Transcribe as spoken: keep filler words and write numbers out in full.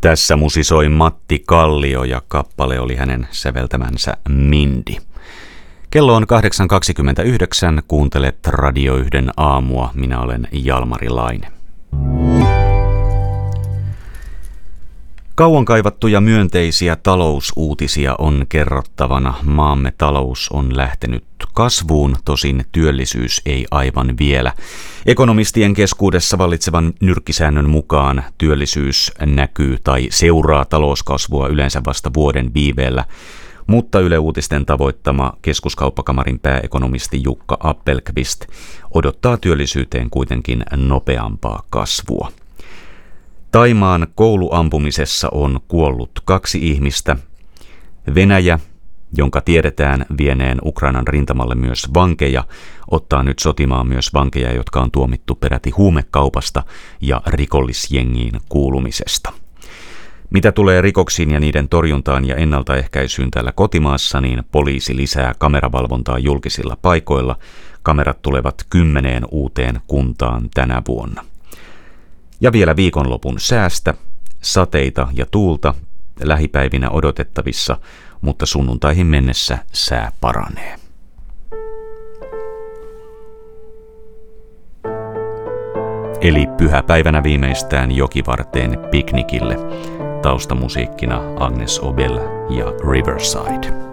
Tässä musisoi Matti Kallio ja kappale oli hänen säveltämänsä Mindy. Kello on kahdeksan kaksikymmentäyhdeksän, kuuntelet Radio yhden aamua, minä olen Jalmari Laine. Kauan kaivattuja myönteisiä talousuutisia on kerrottavana. Maamme talous on lähtenyt kasvuun, tosin työllisyys ei aivan vielä. Ekonomistien keskuudessa vallitsevan nyrkkisäännön mukaan työllisyys näkyy tai seuraa talouskasvua yleensä vasta vuoden viiveellä, mutta Yle Uutisten tavoittama Keskuskauppakamarin pääekonomisti Jukka Appelqvist odottaa työllisyyteen kuitenkin nopeampaa kasvua. Thaimaan kouluampumisessa on kuollut kaksi ihmistä. Venäjä, jonka tiedetään vieneen Ukrainan rintamalle myös vankeja, ottaa nyt sotimaan myös vankeja, jotka on tuomittu peräti huumekaupasta ja rikollisjengiin kuulumisesta. Mitä tulee rikoksiin ja niiden torjuntaan ja ennaltaehkäisyyn täällä kotimaassa, niin poliisi lisää kameravalvontaa julkisilla paikoilla. Kamerat tulevat kymmeneen uuteen kuntaan tänä vuonna. Ja vielä viikonlopun säästä, sateita ja tuulta lähipäivinä odotettavissa, mutta sunnuntaihin mennessä sää paranee. Eli pyhäpäivänä viimeistään jokivarteen piknikille. Taustamusiikkina Agnes Obel ja Riverside.